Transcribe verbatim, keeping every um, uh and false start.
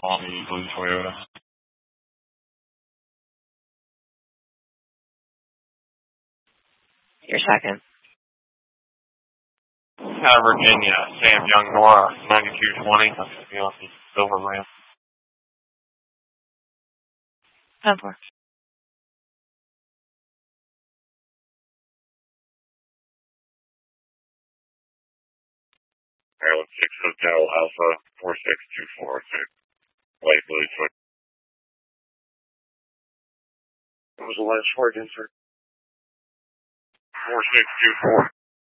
on the blue Toyota. Your second. Uh, Virginia, Sam Young Nora, ninety-two twenty. That's going to be on the silver ramp. ten four. Maryland six Hotel Alpha four six two four six. Light blue Toyota. What was the last four again, sir? four six two four.